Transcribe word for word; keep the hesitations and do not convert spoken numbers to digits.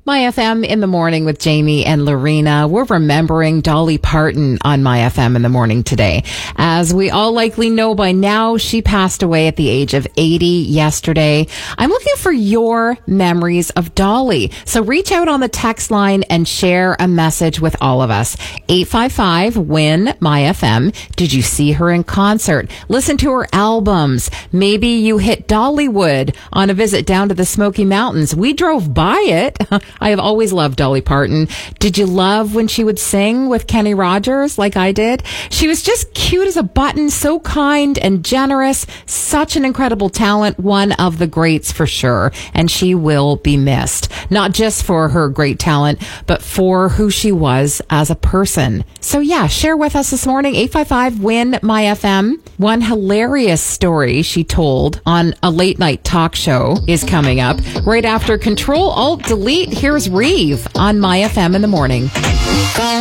My F M in the morning with Jamie and Lorena. We're remembering Dolly Parton on My F M in the morning today. As we all likely know by now, she passed away at the age of eighty yesterday. I'm looking for your memories of Dolly. So reach out on the text line and share a message with all of us. eight five five, W I N, My F M. Did you see her in concert? Listen to her albums. Maybe you hit Dollywood on a visit down to the Smoky Mountains. We drove by it. I have always loved Dolly Parton. Did you love when she would sing with Kenny Rogers like I did? She was just cute as a button, so kind and generous, such an incredible talent, one of the greats for sure. And she will be missed, not just for her great talent, but for who she was as a person. So yeah, share with us this morning, eight five five, W I N, My F M. One hilarious story she told on a late night talk show is coming up right after Control Alt Delete. Here's Reeve on My F M in the morning.